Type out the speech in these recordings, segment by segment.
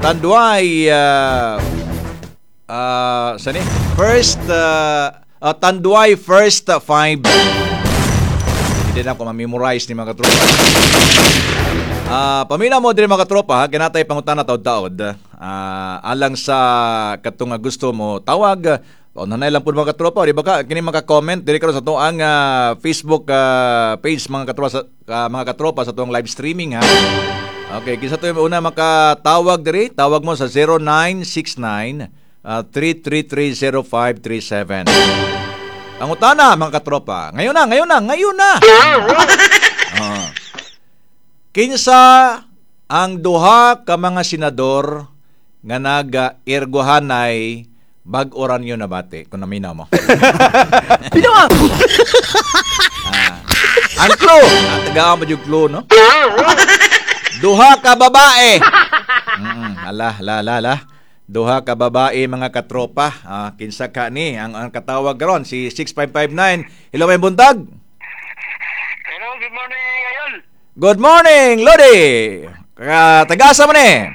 Tanduay saan eh? Tanduay first 5. Hindi na ako ma-memorize ni mga katropa. Pamina mo din mga katropa, kinatay pangutan na taod-taod. Alang sa katong gusto mo tawag, nanay lang po mga katropa, di ba ka? Kini maka-comment, diri karon sa to ang Facebook page mga katropa sa tuong live streaming ha. Okay, kisa to yung una makatawag diri, tawag mo sa 0969 3330537. Ang utana mga katropa, ngayon na. Kinsa ang duha ka mga senador nga naga-ergohanay bag-oran yun na bate kung namina mo. Pinawa! Ang clue, tagaan mo yung clue, no? Duha ka babae. Duha ka babae mga katropa. Kinsa ka ni ang katawag karon si 6559. Hello may buntag. Hello, good morning Ayol. Good morning, Lodi. Tagasa mo ni?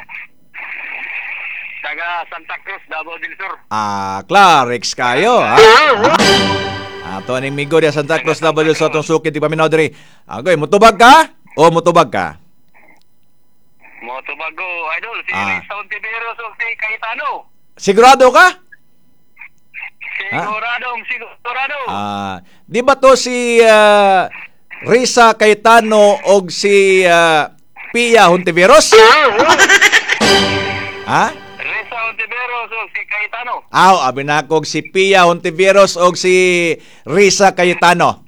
Taga Santa Cruz, Davao del Sur. Clarix kayo, ha? Ato aning migo dia Santa Cruz Davao del Sur atong sukit di paminaw diri. Agoy, mutubag ka? O mutubag ka? Motobago, Idol. Si Rizal Tiberos o si Cayetano. Sigurado ka? Sigurado. Di ba to si Risa Cayetano o si Pia Hontiveros? Ha? Risa Hontiveros o si Cayetano. Abinakog si Pia Hontiveros o si Risa Cayetano.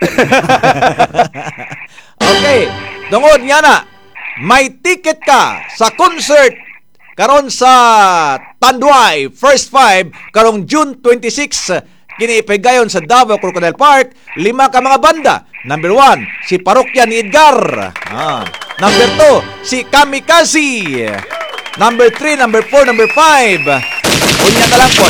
Okay, tungod nga na, may ticket ka sa concert karon sa Tanduay First 5 karong June 26 kiniipigayon sa Davao Crocodile Park. 5 ka mga banda. Number 1 si Parokya ni Edgar. Number 2 si Kamikaze. Number 3, number 4, number 5. Unya ka lang po.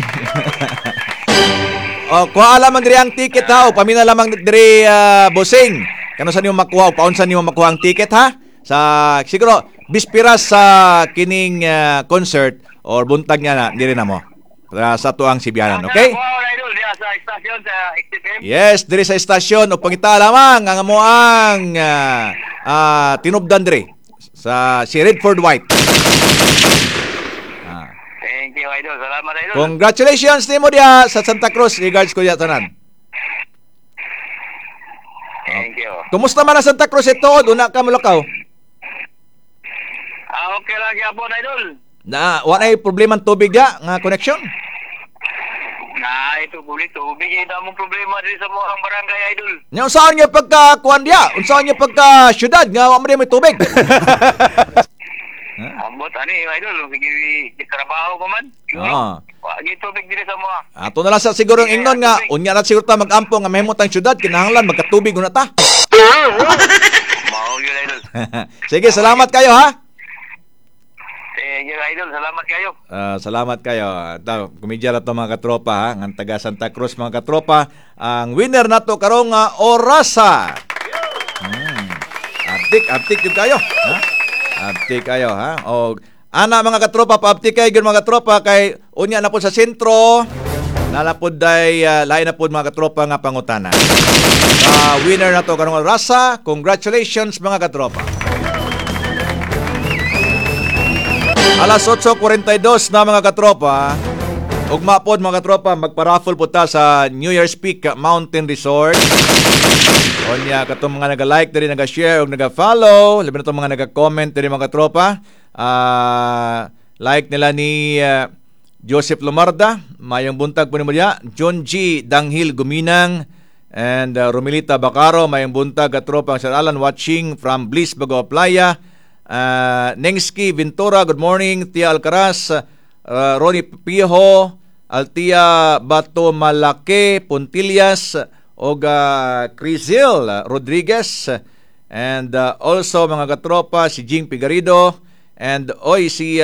Kuha lamang diri ang ticket ha, o pamina lamang diri bossing. Kano sa niyo makuha o paunsa niyo makuha ang ticket ha? Sa siguro bispiras sa kining concert or buntag niya na diri na mo sa tuang Sibianan, okay? Sa istasyon sa XFM. Yes, diri sa istasyon o pangita lamang ang amoang tinubdan diri sa si Redford White. Thank you, Idol. Salamat, Idol. Congratulations nimo dia sa Santa Cruz. Regards ko diya tanan. Thank you. Kumusta man ang Santa Cruz ito? Una ka mulakaw? Okay lang yapon, Idol. Wala ay problema ang tubig ya nga connection? Ito bulit tubig. Ito mong problema din sa mga barangay, Idol. Unsaon niya pagka-kuan diya? Unsaon niya pagka-syudad nga wa man may tubig? Ambot ani, Idol. Sige trabaho pa man. Wagi tubig din sa mga. Ato na lang sa siguro ang ingnon nga unya na siguro ta mag-ampo nga mahimot ang syudad kinahanglan magkatubig una ta. Mao gyud, Idol. Sige, salamat kayo ha. Thank you, Idol. Salamat kayo. Salamat kayo. Kumidya na ito mga katropa ha. Ang taga Santa Cruz mga katropa. Ang winner na ito karong Orasa. Aptik yun kayo. Ha? Aptik kayo ha. O, ana mga katropa, pa-aptik kayo mga katropa kay unya na po sa sentro. Nalapod day lain na po mga katropa nga pangutana. Winner na ito karong Orasa. Congratulations mga katropa. Alas 8:42 na mga katropa. Ugma pod mga katropa, magpa-raffle po ta sa New Year's Peak Mountain Resort. Onya katong mga naga-like diri, naga-share ug naga-follow, labi na tong mga naga-comment diri mga katropa. Like nila ni Joseph Lomarda, mayong buntag po nimo diya. John G. Danghil Guminang and Romilita Bacaro, mayong buntag katropa ang Sir Alan watching from Bliss, Bagao Playa. Nengski Ventura, good morning. Tia Alcaraz, Ronnie Piho, Altia Bato Malake, Puntillas, Oga Crizil Rodriguez, and also mga katropa si Jing Pigarido, and si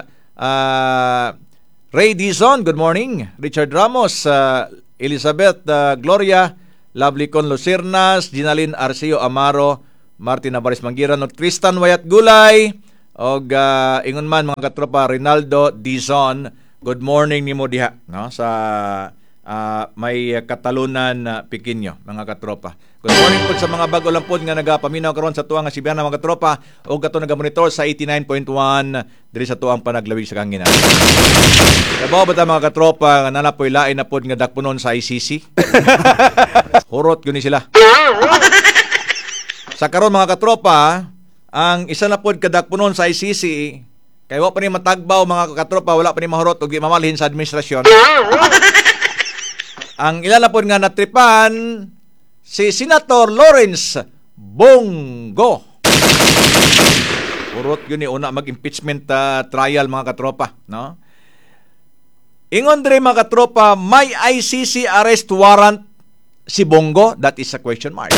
Ray Dizon, good morning. Richard Ramos, Elizabeth Gloria, Lovely Con Lucernas, Ginalyn Arceo Amaro, Martin Navarez Manggiran, Tristan Wayat Gulay, Og ingon man mga katropa, Rinaldo Dizon, good morning nimo diha, no, sa may Katalunan, Pequeño, mga katropa. Good morning po sa mga bago lang po nga nagapaminaw karon sa tuwang nga Sibiana, mga katropa, o kato nagamonitor sa 89.1 diri sa tuwang panaglawig sa Kangina. Kabaw ba ta mga katropa nga nanapoy lain na pod nga dakpunon sa ICC? Hurot yun sila. Sa karon mga katropa, ang isa na pod kadakpunon sa ICC, kay wa pa ni matagbaw mga katropa, wala pa ni mahurot og mamalhin sa administrasyon. Ang ilan na pod nga natripan si Senator Lawrence Bongo. Urot yun ni una mag-impeachment trial mga katropa, no? Ingon diri mga katropa, may ICC arrest warrant si Bongo? That is a question mark.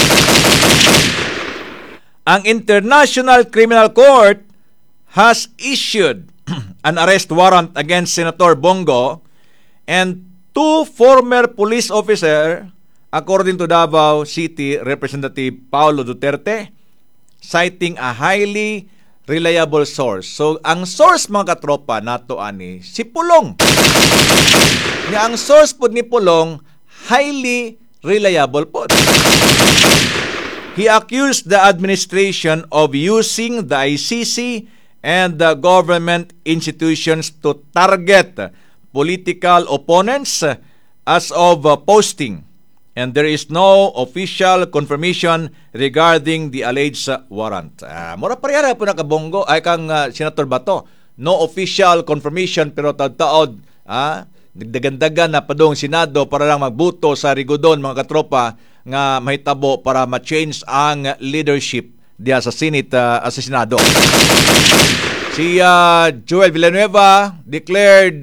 Ang International Criminal Court has issued an arrest warrant against Senator Bongo and 2 former police officers, according to Davao City Representative Paulo Duterte, citing a highly reliable source. So, ang source mga katropa nato ani si Pulong. Nga ang source pod ni Pulong highly reliable pod. He accused the administration of using the ICC and the government institutions to target political opponents as of posting, and there is no official confirmation regarding the alleged warrant. Mura parehara po na kabonggo ay kang Senator Bato. No official confirmation pero taod-taod nagdagandagan na padong Senado para lang magbuto sa rigodon mga katropa nga mahitabo para ma-change ang leadership diya sa Senate sa Senado. Si Joel Villanueva declared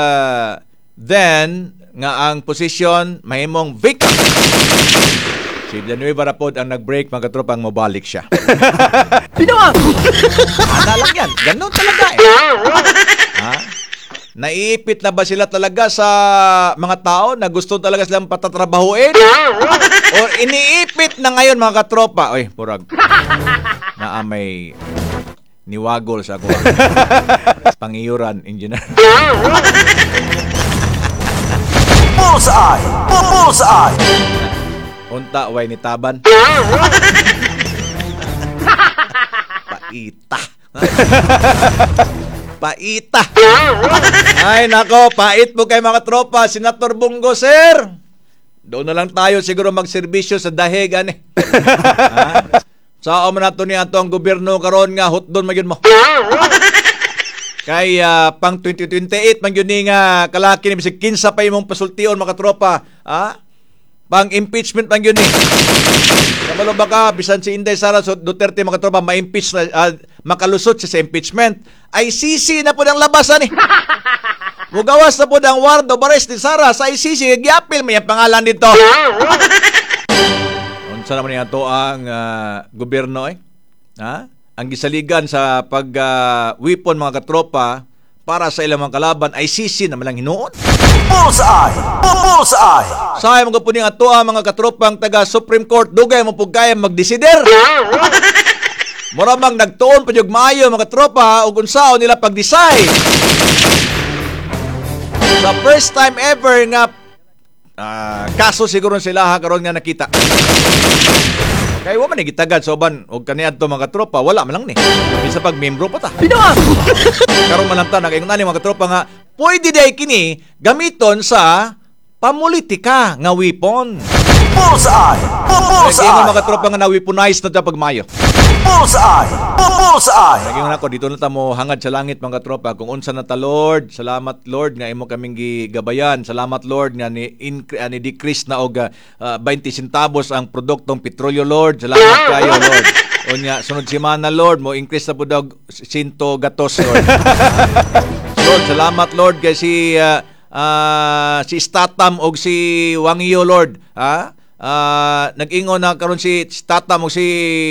then nga ang position mahimong vacant. Si Villanueva na po ang nag-break mga katropang mabalik siya. Pinawang! Ana lang yan. Ganun talaga eh. Naiipit na ba sila talaga sa mga tao na gusto talaga silang patatrabahuin? O iniipit na ngayon mga katropa? Oy, purag. May niwagol sa ako. Pangiyuran, engineer. Bullseye! Bullseye! Unta, way ni Taban. Paita. Paita. Ay, nako, pait mo kay mga tropa. Senator Bongo, sir. Doon na lang tayo siguro magserbisyo sa dahig, ani. Sao man nato ni ato ang gobyerno karon nga hotdon magyud mo. Kay pang 2028 man gyud ni nga kalaki ni bisig kinsa pa imong pasultion mga tropa, pang impeachment man gyud ni. Kabalo ba ka bisan si Inday Sara Duterte mga tropa ma-impeach na makalusot siya sa impeachment, ay ICC na po ang labasan ni. Mugawas na po ang warrant of arrest ni Sara sa ICC, gyapil may pangalan dito. Unsa naman niya to ang gobyerno eh? Ang gisaligan sa pag-weapon mga katropa para sa ilang mga kalaban ay ICC na malang hinuon. Bullseye! Bullseye! Sayang mga po niya ato mga katropang taga Supreme Court, dugay mo po kaya magdesider. Moramang nagtuon pa yung maayo mga tropa o kung saan nila pag-decide. Sa first time ever nga kaso siguro sila karon nga nakita. Kaya wa man ni gitagad soban og kaniadto mga tropa, wala man lang ni. Bisa pag membro pa ta. Pinawang! Karon man lang ta nag-ingon ani mga tropa nga pwede day kini gamiton sa pamulitika nga weapon. Bullseye! Kaya Bullseye! mga tropa nga na-weaponize na ta pagmayo. Bullseye! Bullseye! Naging na ko dito na ta mo hangad sa langit mga tropa kung unsa na ta Lord. Salamat Lord nga imo kaming gigabayan. Salamat Lord nga ni decrease na og 20 centavos ang produktong petrolyo Lord. Salamat kayo Lord. Unya sunod semana Lord mo increase na pud og 100 gatos Lord. Lord salamat Lord kay si Statam og si Wangyo Lord. Nag-ingon na karon si Statam og si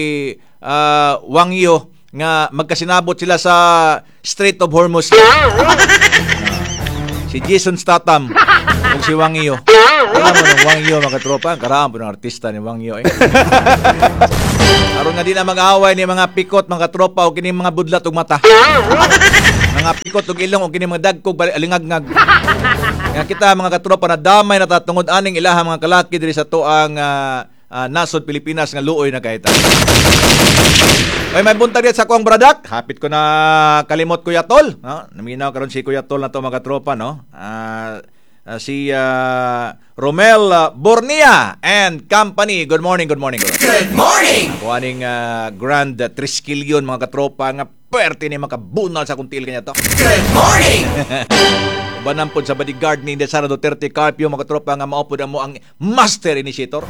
Wangyo nga magkasinabot sila sa Strait of Hormuz. Si Jason Statham ug si Wangyo Alam mo ng Wang Yo mga katropa, ang karaan po ng artista ni Wang Yo. Aron nga di na mag-away ni mga pikot mga katropa o kini mga budlat ug mata. Mga pikot ug ilong o kini mga dagkog alingagngag. Nga kita mga katropa na damay na tatungod aning ilaha mga kalaki diri sa tuang nasod Pilipinas nga luoy na kahita. May buntag diyan sa kuang bradak. Hapit ko na kalimot Kuya Tol, no? Naminaw karon si Kuya Tol na to mga katropa, no? Si Romel Bornia and Company. Good morning, good morning. Good morning! Ako aning Grand Triskelion mga katropa nga pwerte ni makabunal sa kuntil kanya to. Good morning! Banampod sa bodyguard ni Sara Duterte Carpio mga katropa nga maupod mo ang master initiator.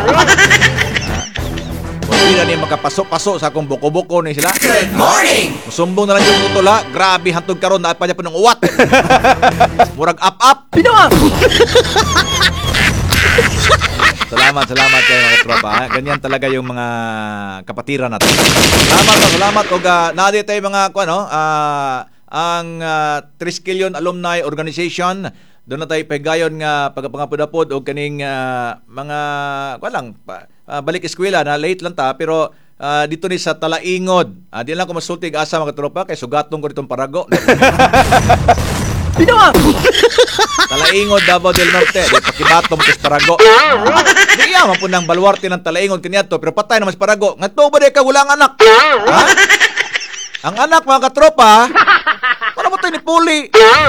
Hindi na niya makapasok-pasok sa akong buko-buko ni sila. Good morning! Sumbong na lang yung tutula. Grabe, hantog karon na pa niya po ng uwat. Murag up-up. Pinawa! Salamat kayo mga tropa. Ganyan talaga yung mga kapatiran natin. Salamat. O naadi tayo mga, ang Triskelion Alumni Organization. Doon na tayo pegayon nga pagpangapod-apod o kaning mga balik eskwela na late lang ta pero dito ni sa Talaingod. Di lang ko masulti asa mga tropa kay sugatong ko ditong parago. Pinawa! Talaingod Davao del Norte, di pakibatom tis parago. Di yaman po ng baluarte ng Talaingod kaniadto pero patay na mas parago. Ngadto ba di ka walang anak? Ha? Ang anak mga katropa, para mo tayo ni Puli.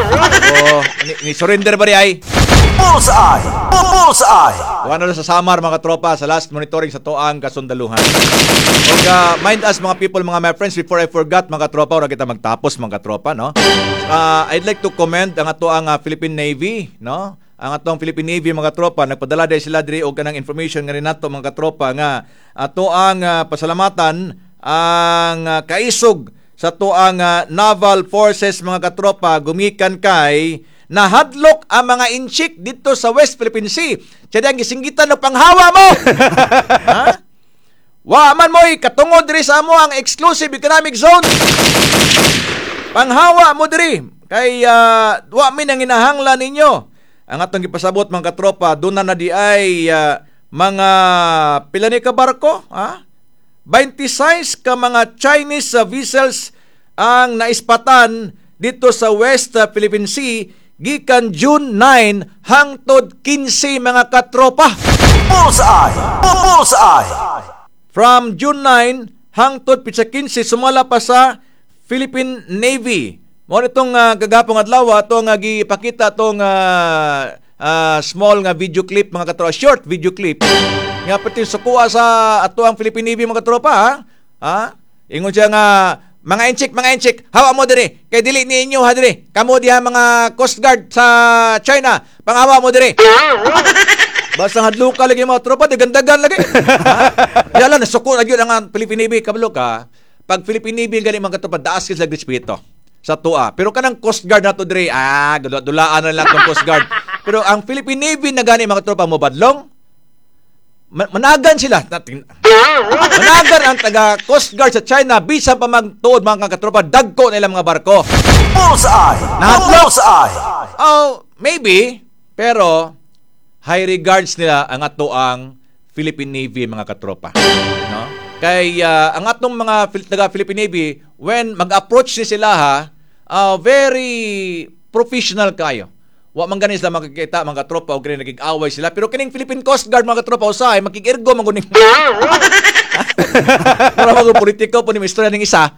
Ni surrender ba di ay? Bullseye! Bullseye! Kuha na sa Samar mga tropa sa last monitoring sa Toang Kasundaluhan. Og mind us mga people, my friends, before I forgot mga tropa, ora kita magtapos mga tropa, no? I'd like to commend ang ato ang Philippine Navy, no? Ang atong Philippine Navy mga tropa, nagpadala dahil sila diri og kanang information nga rin nato mga tropa nga ato ang pasalamatan ang kaisog sa tuang naval forces mga katropa gumikan kay nahadlok ang mga inchik dito sa West Philippine Sea. Tiyan ang gisinggitan ng panghawa mo. Ha? Wa man mo'y katungod diri sa amo ang exclusive economic zone. Panghawa mo diri kay wa min ang inahanglan ninyo. Ang atong gipasabot mga katropa doon na di ay mga pila ni ka barko, ha? 26 ka mga Chinese vessels ang naispatan dito sa West Philippine Sea gikan June 9 hangtod 15 mga katropa. Bullseye! Bullseye! From June 9 hangtod pitsa 15 sumala pa sa Philippine Navy. Mo nitong kagapong adlaw atong gipakita tong small nga video clip mga katropa, short video clip. Nga pati sukuha sa ato ang Philippine Navy mga tropa, ha? Ingon siya nga, mga inchik, hawa mo diri. Kay dili ninyo ha diri. Kamo diha mga Coast Guard sa China, panghawa mo diri. Basta hadluka lagi mga tropa, di gandagan lagi. Yala, nasuko na yun ang Philippine Navy, kabalo ka. Pag Philippine Navy, galing mga tropa, daas sila grispeto sa tua. Pero kanang Coast Guard na to diri, dulaan na lang ng Coast Guard. Pero ang Philippine Navy na gani mga tropa mo badlong, managan sila. Managan ang taga Coast Guard sa China bisan pa magtuod mga katropa dagko nila mga barko. Bullseye! Bullseye! Oh, maybe, pero high regards nila ang ato ang Philippine Navy mga katropa, no? Kay ang atong mga taga Philippine Navy when mag-approach ni sila very professional kayo. Wa man ganis sila makikita mga tropa o kini naging away sila pero kining Philippine Coast Guard mga tropa usahay makikirgo man guning para mag politiko po ni istorya ning isa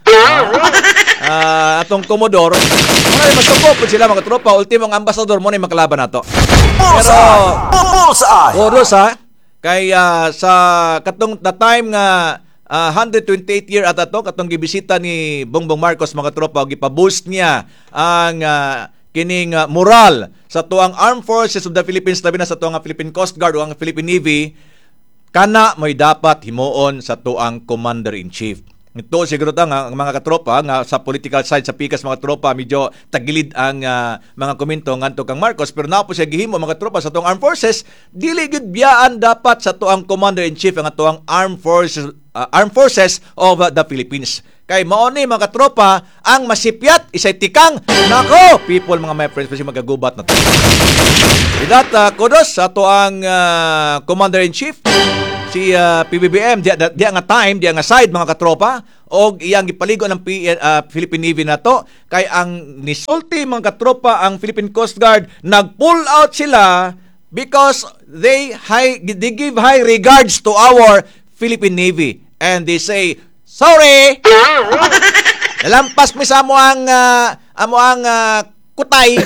atong Commodore ay masuko po sila mga tropa ultimong ambassador mo ni makalaban nato pero oros kay sa katong the time nga 128 year at ato katong gibisita ni Bongbong Marcos mga tropa og gipaboost niya ang kining moral sa tuang Armed Forces of the Philippines labi na sa tuang Philippine Coast Guard o ang Philippine Navy kana mo'y dapat himuon sa tuang Commander-in-Chief. Ito siguro ang mga katropa nga sa political side sa pikas mga tropa medyo tagilid ang mga komento ngadto kang Marcos, pero napo siya gihimo mga tropa sa tuang armed forces dili gid biyaan dapat sa tuang commander-in-chief ang tuang armed forces of the Philippines. Kay mao ni mga katropa ang masipyat isay tikang nako people mga my friends kasi magagubat na to. With that, kudos sa tuang commander-in-chief si PBBM dia nga time dia nga side mga katropa og iyang gipaligo ng Philippine Navy nato kay ang nisulti mga katropa ang Philippine Coast Guard nag-pull out sila because they give high regards to our Philippine Navy and they say sorry nalampas mi sa amo ang kutay.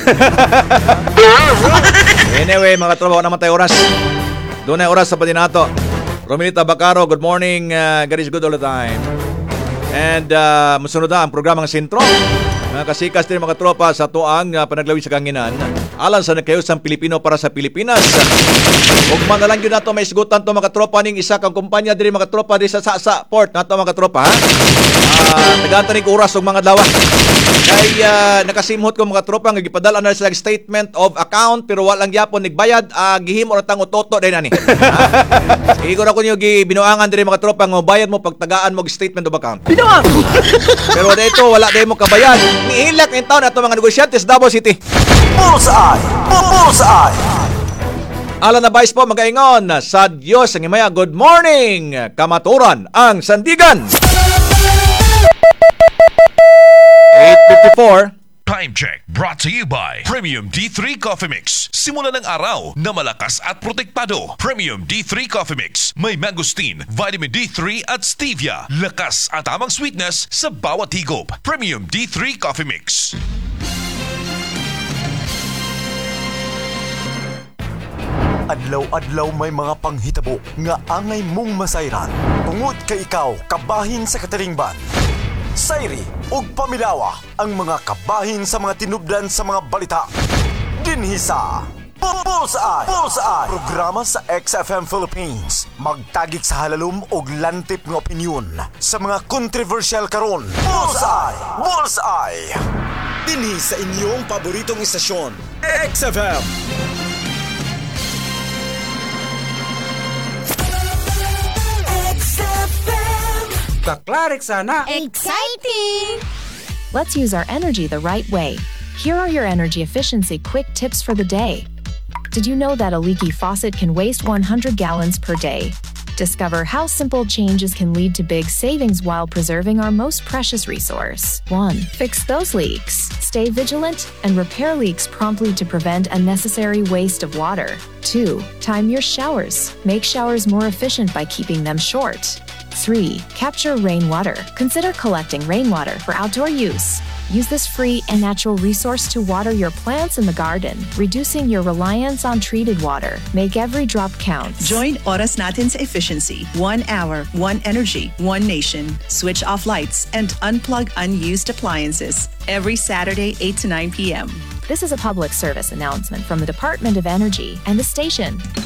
Anyway mga katropa naman tayo oras doon na oras sa patinato. Romilita Bacaro, good morning. God is good all the time. And musunod na ang programang Sentro. Mga kasikas din mga tropa sa tuang panaglawin sa kanginan. Alang sa nagkayos ang Pilipino para sa Pilipinas. Huwag man na lang yun nato may sigutan to mga tropa ning isa kang kumpanya din mga tropa din sa port nato mga tropa. Naganta oras og mga dawa. Kay nakasimhot ko mga tropa nga gipadala na sila statement of account pero walang gyapon nigbayad gihimo ra tang utoto din ani. Igor ako niyo binuangan diri mga tropa nga bayad mo pagtagaan mo statement of account. Binuang. Pero dito wala day mo kabayad. Niilak in town ato mga negosyante sa Davao City. Bullseye! Bullseye! Alan na Vice po magaingon sa Diyos ang imaya. Good morning! Kamaturan ang Sandigan! 8:54. Time check brought to you by Premium D3 Coffee Mix. Simula ng araw na malakas at protektado. Premium D3 Coffee Mix. May mangosteen, vitamin D3 at stevia. Lakas at tamang sweetness sa bawat higop. Premium D3 Coffee Mix. Adlaw-adlaw may mga panghitabo nga angay mong masayran. Tungod kay ikaw, kabahin sa katalingban. Sayri ug pamilawa ang mga kabahin sa mga tinubdan sa mga balita. Dinhi sa Bullseye! Bullseye! Programa sa XFM Philippines. Magtagik sa halalom og lantip nga opinyon sa mga controversial karon. Bullseye! Bullseye! Dinhi sa inyong paboritong istasyon, XFM. Kaklarik sana. Exciting! Let's use our energy the right way. Here are your energy efficiency quick tips for the day. Did you know that a leaky faucet can waste 100 gallons per day? Discover how simple changes can lead to big savings while preserving our most precious resource. 1. Fix those leaks. Stay vigilant and repair leaks promptly to prevent unnecessary waste of water. 2. Time your showers. Make showers more efficient by keeping them short. 3. Capture rainwater. Consider collecting rainwater for outdoor use. Use this free and natural resource to water your plants in the garden, reducing your reliance on treated water. Make every drop count. Join Oras Natin sa Efficiency. 1 hour, 1 energy, 1 nation. Switch off lights and unplug unused appliances. Every Saturday, 8 to 9 p.m. This is a public service announcement from the Department of Energy and the station.